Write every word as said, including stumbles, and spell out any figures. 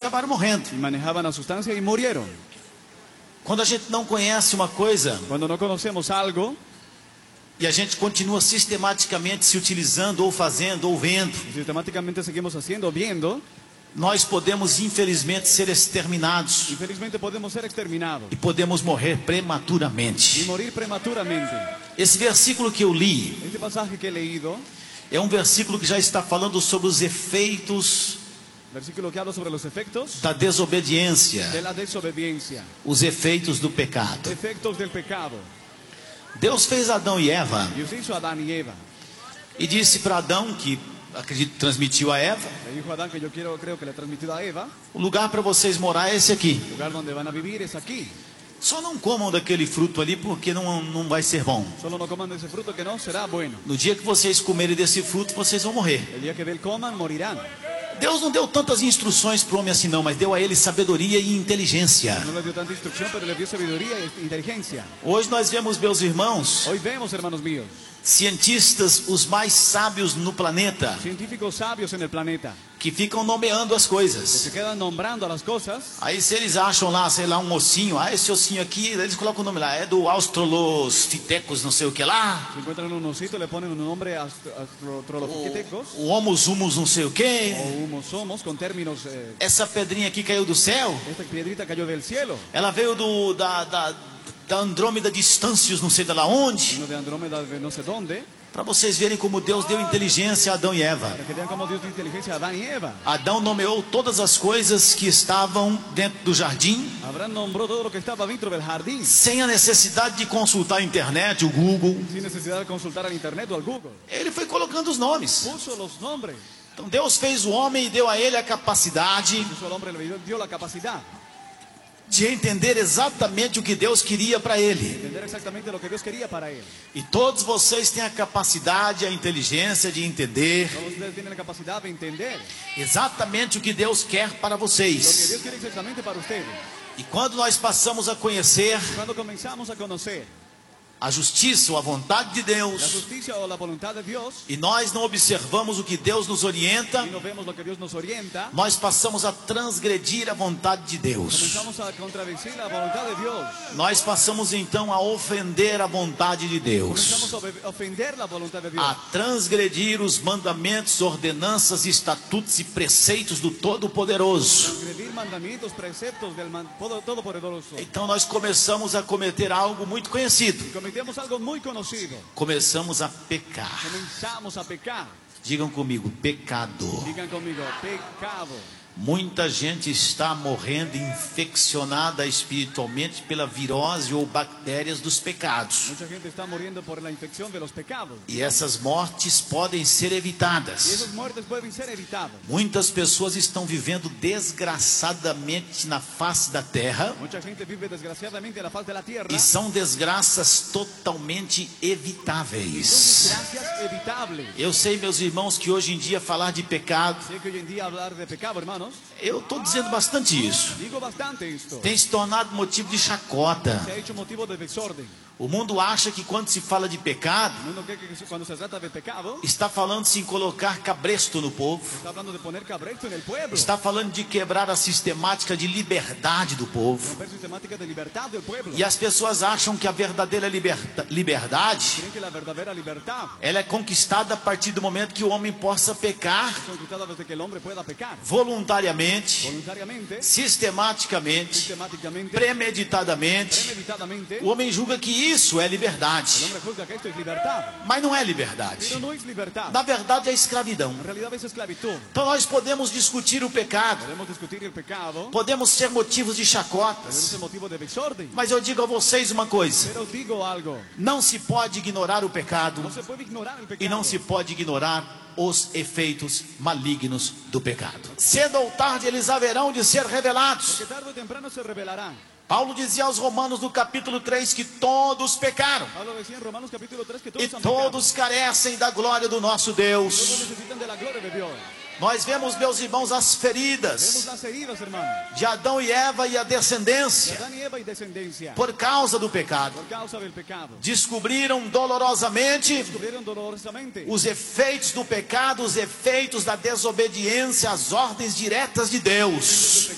acabaram morrendo. y manejaban la sustancia y murieron. Quando a gente não conhece uma coisa Cuando no conocemos algo e a gente continua sistematicamente se utilizando ou fazendo ou vendo, y sistemáticamente seguimos haciendo, viendo, nós podemos infelizmente ser exterminados infelizmente podemos ser exterminados e podemos morrer y prematuramente. morir prematuramente. Esse versículo que eu li Este pasaje que he leído, é um versículo que já está falando sobre os efeitos versículo que habla sobre los efectos da desobediência, de la desobediencia, os efeitos do pecado. efectos del pecado. Deus fez Adão e Eva Dios hizo a Adán y Eva. e disse para Adão, que acredito transmitiu a Eva, Le dijo a Adán, que yo quiero, creo que le ha transmitido a Eva, o lugar para vocês morar é esse aqui. el lugar donde van a vivir es aquí. Só não comam daquele fruto ali porque não, não vai ser bom. Solo no coman de ese fruto que no será bueno. No dia que vocês comerem desse fruto, vocês vão morrer. El día que del coman, morirán. Deus não deu tantas instruções para o homem assim não, mas deu a ele sabedoria e inteligência. No les dio tanta instrucción, pero les dio sabiduría e inteligencia. Hoje nós vemos, meus irmãos, Hoy vemos, hermanos míos, cientistas os mais sábios no planeta, científicos sabios en el planeta que ficam nomeando as que coisas. se quedan nombrando a las cosas. Aí se eles acham lá, sei lá, um ossinho, ah, esse ossinho aqui, eles colocam o nome lá, é do Australopithecus, não sei o que lá, Si encuentran un osito, le ponen un nombre astrolopithecus o Homus humus não sei o que. o homosomos, con términos. Eh, Essa pedrinha aqui caiu do céu, esta piedrita cayó del cielo. ela veio do, da, da, da Andrômeda Distâncios, não sei de lá onde. Uno de Andrómeda, de no sé dónde. Para vocês verem como Deus deu inteligência a Adão e Eva. Para que vean cómo Dios dio inteligencia a Adán y Eva. Adão nomeou todas as coisas que estavam dentro do jardim, Abraham nombró todo lo que estaba dentro del jardín, sem a necessidade de consultar a internet, o Google. sin necesidad de consultar al internet o al Google. Ele foi colocando os nomes. Puso los nombres. Então Deus fez o homem e deu a ele a capacidade Puso al hombre, le dio, dio la capacidad de entender exatamente o que Deus queria para de ele. entender exactamente lo que Dios quería para él. E todos vocês têm a capacidade, a inteligência de entender Todos ustedes tienen la capacidad de entender exatamente o que Deus quer para lo que vocês. Dios quiere exactamente para ustedes. E quando nós passamos a conhecer Cuando comenzamos a conocer a justiça ou a vontade de la Deus, justicia o la voluntad de Dios e nós não observamos o que Deus nos orienta, y no vemos lo que Dios nos orienta, nós passamos a transgredir a vontade de Deus. comenzamos a contradecir la voluntad de Dios. Nós passamos então a ofender a vontade de Deus, Comenzamos a obe- ofender la voluntad de Dios. a transgredir os mandamentos, ordenanças, estatutos e preceitos do Todo-Poderoso. Transgredir mandamientos, preceptos del man- todo- Todopoderoso. Então nós começamos a cometer algo muito conhecido. Cometemos algo muy conocido. Começamos a pecar. Comenzamos a pecar. Digam comigo, pecado. Digan conmigo, pecado. Muita gente está morrendo infeccionada espiritualmente pela virose ou bactérias dos pecados. Mucha gente está muriendo por la infección de los pecados. E essas mortes podem ser Y evitadas. esas muertes pueden ser evitadas. Muitas pessoas estão vivendo desgraçadamente na face da terra Mucha gente vive desgraciadamente en la faz de la tierra. e são desgraças totalmente Son evitáveis. desgracias evitables. Eu sei, meus irmãos, que hoje em dia falar de pecado, Sé que hoy en día hablar de pecado, hermanos, eu estou dizendo bastante isso, digo bastante esto. tem se tornado motivo de chacota. Se ha hecho motivo de desorden. O mundo acha que quando se fala de pecado, El mundo cree que cuando se trata de pecado, está falando-se em colocar cabresto no povo, está hablando de poner cabresto en el pueblo. está falando de quebrar a sistemática de liberdade do povo. Romper sistemática de libertad del pueblo. E as pessoas acham que a verdadeira liberta- liberdade, Creen que la verdadera libertad ela é conquistada a partir do momento que o homem possa pecar es conquistada desde que el hombre pueda pecar. voluntariamente, Voluntariamente, sistematicamente, sistemáticamente, premeditadamente. premeditadamente. O homem julga que isso é El liberdade, hombre juzga que esto es libertad. mas não é liberdade. Pero no es libertad. Na verdade é escravidão. En realidad es esclavitud. Então nós podemos discutir o pecado, Podemos discutir el pecado, podemos ser motivos de pero no chacotas, es motivo de desorden. mas eu digo a vocês uma coisa: Pero os digo algo. não se pode ignorar o pecado No se puede ignorar el pecado. e não se pode ignorar os efeitos malignos do pecado. Cedo ou tarde eles haverão de ser revelados. Que tarde o temprano se revelarán. Paulo dizia aos Romanos no capítulo três que todos pecaram Pablo decía en Romanos capítulo tres que e todos han pecado. todos carecem da glória do nosso Deus. Todos necesitan de la gloria de Dios. Nós vemos, meus irmãos, as Vemos feridas las heridas, hermano. de Adão e Eva e a De descendência Adán y Eva y descendencia. por causa do pecado. Por causa del pecado. Descobriram dolorosamente Descubrieron dolorosamente os efeitos do pecado, os efeitos da desobediência às ordens diretas de Deus.